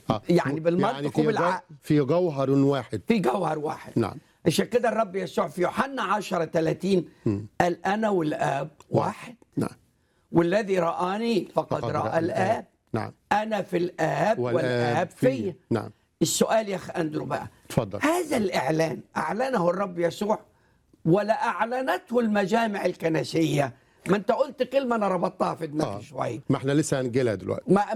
يعني بالمنطق وبالعقل. في جوهر واحد. في جوهر واحد. نعم. عشان كده الرب يسوع في يوحنا 10:30 قال أنا والآب واحد. نعم. والذي رآني فقد رأى الآب. نعم. أنا في الآب والآب فيا. نعم. السؤال يا أخ أندرو بقى، اتفضل. هذا الإعلان أعلنه الرب يسوع ولا أعلنته المجامع الكنسية؟ ما أنت قلت كلمة أنا ربطتها في دماغي شوية. ما احنا لسه هنجيلها دلوقتي.